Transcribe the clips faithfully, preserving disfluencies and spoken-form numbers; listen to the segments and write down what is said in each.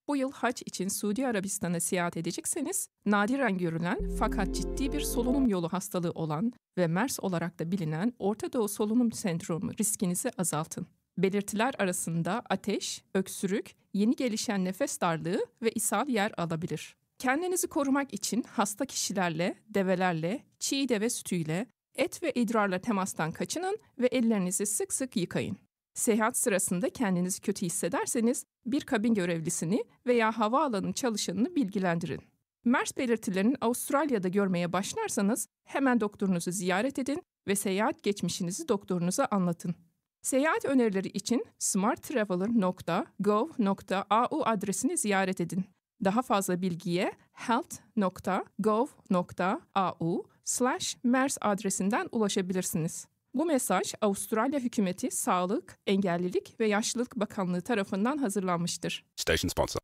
Bu yıl hac için Suudi Arabistan'a seyahat edecekseniz, nadiren görülen fakat ciddi bir solunum yolu hastalığı olan ve MERS olarak da bilinen Orta Doğu Solunum Sendromu riskinizi azaltın. Belirtiler arasında ateş, öksürük, yeni gelişen nefes darlığı ve ishal yer alabilir. Kendinizi korumak için hasta kişilerle, develerle, çiğ deve sütüyle, et ve idrarla temastan kaçının ve ellerinizi sık sık yıkayın. Seyahat sırasında kendinizi kötü hissederseniz bir kabin görevlisini veya havaalanı çalışanını bilgilendirin. MERS belirtilerini Avustralya'da görmeye başlarsanız hemen doktorunuzu ziyaret edin ve seyahat geçmişinizi doktorunuza anlatın. Seyahat önerileri için smarttraveler nokta gov nokta a u adresini ziyaret edin. Daha fazla bilgiye health nokta gov nokta a u slash mers adresinden ulaşabilirsiniz. Bu mesaj Avustralya Hükümeti Sağlık, Engellilik ve Yaşlılık Bakanlığı tarafından hazırlanmıştır. Station sponsor.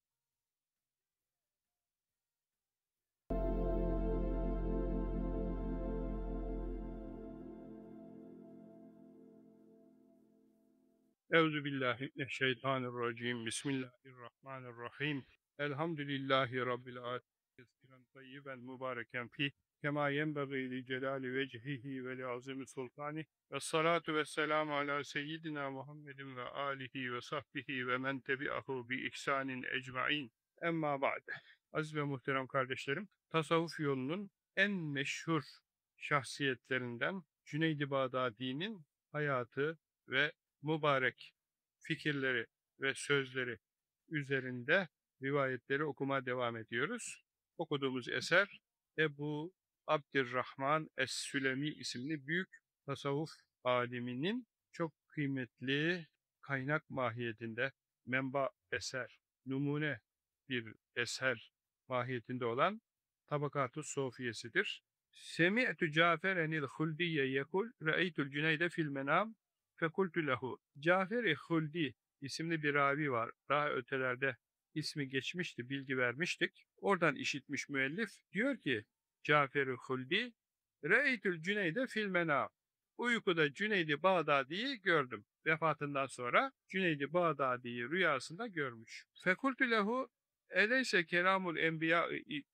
Euzubillahimineşşeytanirracim. Bismillahirrahmanirrahim. Elhamdülillahi Rabbil alemin. Tezkiren tayyiben mübareken fih. Kema yenbeği li celali vecihihi ve li azimi sultani. Ve salatu ve selamu ala seyyidina Muhammedin ve alihi ve sahbihi ve men tebi'ahu bi ihsanin ecmain. Emma ba'de. Aziz ve muhterem kardeşlerim, tasavvuf yolunun en meşhur şahsiyetlerinden Cüneyd-i Bağdadi'nin hayatı ve mübarek fikirleri ve sözleri üzerinde rivayetleri okumaya devam ediyoruz. Okuduğumuz eser Ebu Abdirrahman Es-Sülemi isimli büyük tasavvuf aliminin çok kıymetli kaynak mahiyetinde menba eser, numune bir eser mahiyetinde olan Tabakat-ı Sofiyesidir. Semi'tu Caferenil Huldiye yekul re'eytul Cüneyde fil menam fekultu lehu. Cafer-i Huldi isimli bir ravi var. Daha ötelerde ismi geçmişti, bilgi vermiştik. Oradan işitmiş müellif. Diyor ki Cafer-i Huldi re'eytul Cüneyde fil menam. Uykuda Cüneyd-i Bağdadi'yi gördüm. Vefatından sonra Cüneyd-i Bağdadi'yi rüyasında görmüş. Fekultu lehu eleyse kelamul enbiya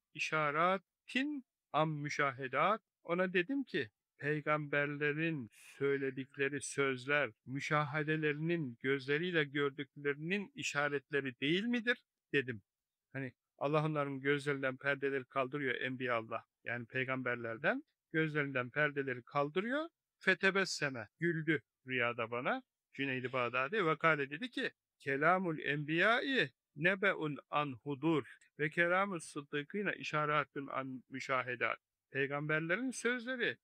işaratin am müşahedat. Ona dedim ki peygamberlerin söyledikleri sözler, müşahedelerinin gözleriyle gördüklerinin işaretleri değil midir? Dedim. Hani Allah onların gözlerinden perdeleri kaldırıyor Enbiya Allah. Yani peygamberlerden gözlerinden perdeleri kaldırıyor. Fetebesseme güldü rüyada bana. Cüneyd-i Bağdadi vakale dedi ki kelamul enbiyai nebe'un an hudur ve kelamul sıddıkîne işaretun an müşahedat. Peygamberlerin sözleri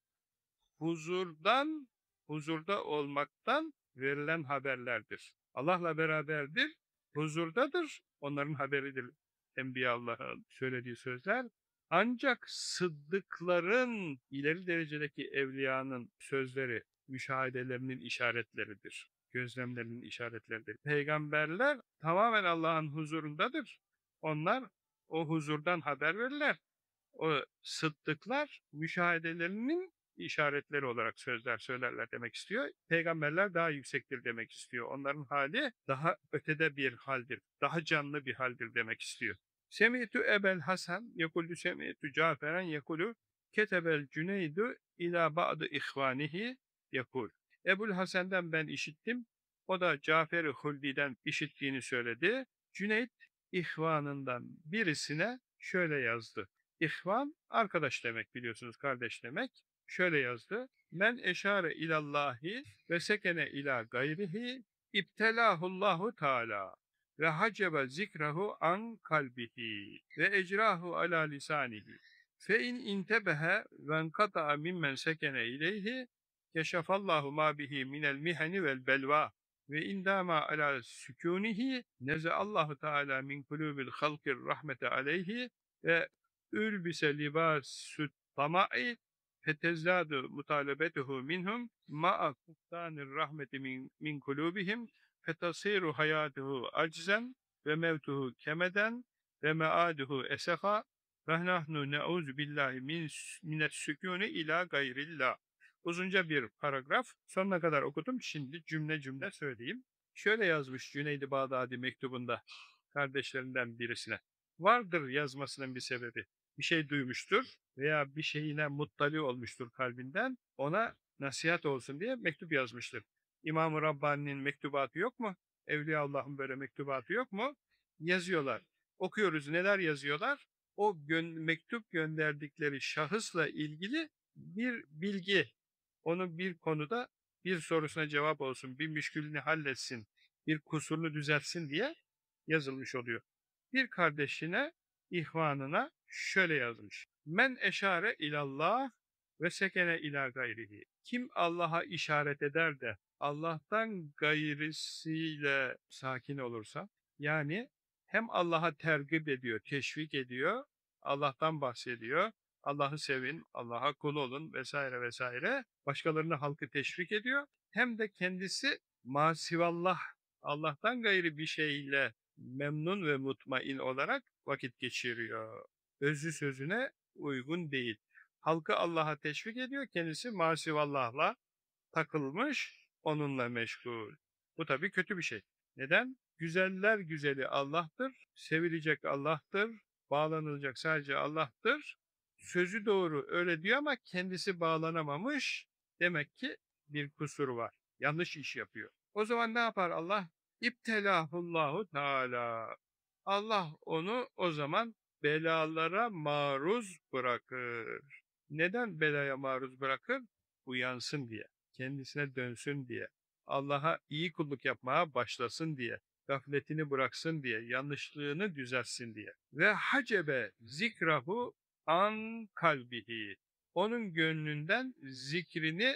huzurdan, huzurda olmaktan verilen haberlerdir. Allah'la beraberdir, huzurdadır, onların haberidir. Enbiya Allah'ın söylediği sözler. Ancak sıddıkların, ileri derecedeki evliyanın sözleri, müşahedelerinin işaretleridir. Gözlemlerinin işaretleridir. Peygamberler tamamen Allah'ın huzurundadır. Onlar o huzurdan haber verirler. O sıddıklar müşahedelerinin işaretleri olarak sözler söylerler demek istiyor. Peygamberler daha yüksektir demek istiyor. Onların hali daha ötede bir haldir. Daha canlı bir haldir demek istiyor. Semi'tu Ebel Hasan yekulü semi'tu Caferen yekulü ketebel Cüneydu ila ba'dı ihvanihi yekul. Ebul Hasan'dan ben işittim. O da Cafer-i Huldi'den işittiğini söyledi. Cüneyd ihvanından birisine şöyle yazdı. İhvan arkadaş demek, biliyorsunuz, kardeş demek. Şöyle yazdı. Men eşare ilallahi ve sekene ila gayrihi ibtelahullahu teala ve hacebe zikrahu an kalbihi ve ecrahu ala lisanihi fe in intebehe ve enkata'a mimmen sekene ileyhi keşefallahu ma bihi minel miheni vel belva ve indama ala sükunihi nezeallahu teala min kulubil halkir rahmete aleyhi ve ülbise libasü't tama'i fetezzadu mutalebetuhu minhum ma'a kuftanir rahmeti min, min kulubihim fetasiru hayatuhu aczen ve mevtuhu kemeden ve meaduhu esefa ve nahnu ne'uzu billahi min, minet sükûni ila gayrillah. Uzunca bir paragraf. Sonuna kadar okudum. Şimdi cümle cümle söyleyeyim. Şöyle yazmış Cüneyd-i Bağdadi mektubunda. kardeşlerinden birisine. Vardır yazmasının bir sebebi. Bir şey duymuştur veya bir şeyine muttali olmuştur kalbinden. Ona nasihat olsun diye mektup yazmıştır. İmam-ı Rabbani'nin mektubatı yok mu? Evliyaullah'ın böyle mektubatı yok mu? Yazıyorlar. Okuyoruz, neler yazıyorlar? O gön mektup gönderdikleri şahısla ilgili bir bilgi, onun bir konuda bir sorusuna cevap olsun, bir müşkülünü halletsin, bir kusurunu düzeltsin diye yazılmış oluyor. Bir kardeşine, ihvanına şöyle yazmış. Men eşare ilallah ve sekene ila gayrihi. Kim Allah'a işaret eder de Allah'tan gayrisiyle sakin olursa, yani hem Allah'a tergip ediyor, teşvik ediyor, Allah'tan bahsediyor, Allah'ı sevin, Allah'a kul olun vesaire vesaire, başkalarını halkı teşvik ediyor, hem de kendisi masivallah, Allah'tan gayri bir şeyle memnun ve mutmain olarak vakit geçiriyor. Özü sözüne uygun değil. Halkı Allah'a teşvik ediyor, kendisi masivallahla takılmış, onunla meşgul. Bu tabii kötü bir şey. Neden? Güzeller güzeli Allah'tır, sevilecek Allah'tır, bağlanılacak sadece Allah'tır. Sözü doğru öyle diyor ama kendisi bağlanamamış. Demek ki bir kusur var. Yanlış iş yapıyor. O zaman ne yapar Allah? İbtelahullahu Teala. Allah onu o zaman belalara maruz bırakır. Neden belaya maruz bırakır? Uyansın diye, kendisine dönsün diye, Allah'a iyi kulluk yapmaya başlasın diye, gafletini bıraksın diye, yanlışlığını düzeltsin diye. Ve hacebe zikrahu an kalbihi. Onun gönlünden zikrini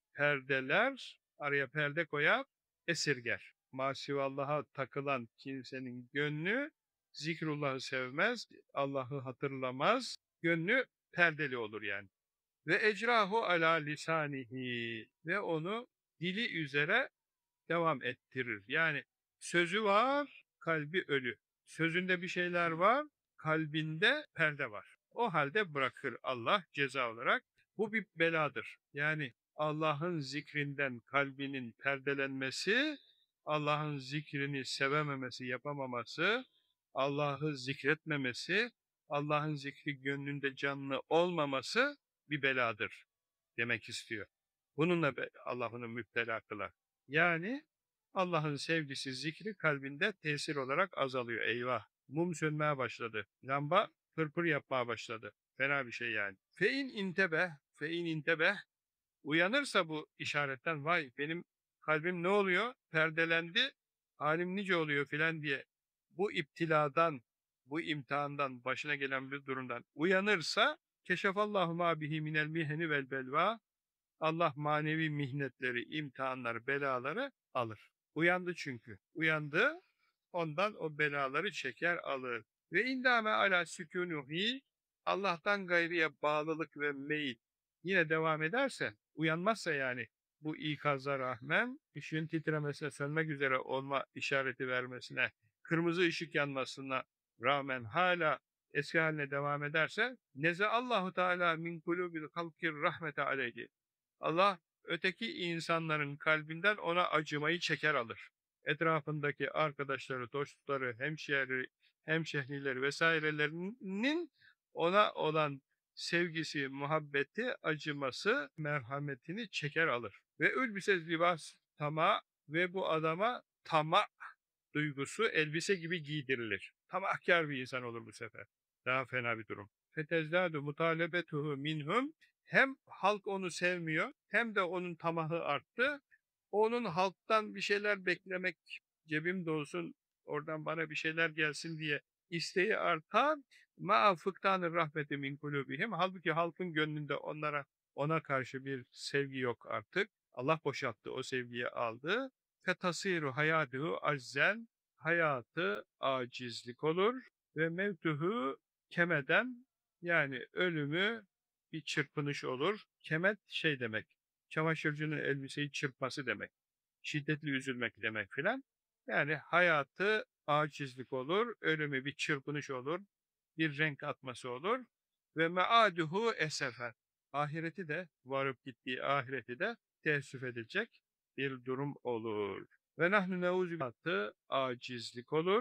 perdeler, araya perde koyar, esirger. Masivallaha takılan kimsenin gönlü zikrullahı sevmez, Allah'ı hatırlamaz, gönlü perdeli olur yani. Ve ecrahu ala lisanihi, ve onu dili üzere devam ettirir. Yani sözü var, kalbi ölü. Sözünde bir şeyler var, kalbinde perde var. O halde bırakır Allah ceza olarak. Bu bir beladır. Yani Allah'ın zikrinden kalbinin perdelenmesi, Allah'ın zikrini sevememesi, yapamaması, Allah'ı zikretmemesi, Allah'ın zikri gönlünde canlı olmaması bir beladır demek istiyor. Bununla Allah onu müptela kılar. Yani Allah'ın sevgisi, zikri kalbinde tesir olarak azalıyor. Eyvah! Mum sönmeye başladı. Lamba pırpır yapmaya başladı. Fena bir şey yani. Fein intebe, fein intebe, uyanırsa bu işaretten, vay benim kalbim ne oluyor? Perdelendi, halim nice oluyor filan diye bu iptiladan, bu imtihandan, başına gelen bir durumdan uyanırsa, keşefallahu ma bihi minel mihni vel belva, Allah manevi mihnetleri, imtihanları, belaları alır. Uyandı çünkü. Uyandı, ondan o belaları çeker alır. Ve indame ala sükunuhi, Allah'tan gayriye bağlılık ve meyil yine devam ederse, uyanmazsa yani bu ikaza rağmen, ışığın titremesine, sönmek üzere olma işareti vermesine, kırmızı ışık yanmasına rağmen hala eski haline devam ederse, neze Allahu Teala min kulubil halkir rahmete aleyhi. Allah öteki insanların kalbinden ona acımayı çeker alır. Etrafındaki arkadaşları, dostları, hemşehri, hemşehrileri vesairelerinin ona olan sevgisi, muhabbeti, acıması, merhametini çeker alır. Ve ülbise libas tama, ve bu adama tama duygusu elbise gibi giydirilir. Tamahkar bir insan olur bu sefer. Daha fena bir durum. Fetezdâdu mutalebetuhu minhum, hem halk onu sevmiyor, hem de onun tamahı arttı. Onun halktan bir şeyler beklemek, cebim dolsun, oradan bana bir şeyler gelsin diye isteği artar. Ma'a fıktanı rahmeti min kulubihim. Halbuki halkın gönlünde onlara, ona karşı bir sevgi yok artık. Allah boşalttı, o sevgiyi aldı. Fetasiru hayatuhu azzen, hayatı acizlik olur ve mevtuhu kemeden, yani ölümü bir çırpınış olur. Kemet şey demek, çamaşırcının elbiseyi çırpması demek. Şiddetli üzülmek demek filan. Yani hayatı acizlik olur, ölümü bir çırpınış olur, bir renk atması olur. Ve meaduhu esefen. Ahireti de, varıp gittiği ahireti de teessüf edilecek bir durum olur. Ve nahnu neuzu, acizlik olur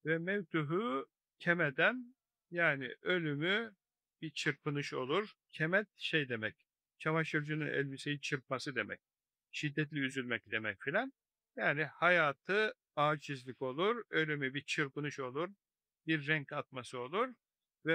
Ve mevtuhu kemeden, yani ölümü bir çırpınış olur. Kemet şey demek, çamaşırcının elbiseyi çırpması demek. Şiddetli üzülmek demek filan. Yani hayatı acizlik olur, ölümü bir çırpınış olur, bir renk atması olur.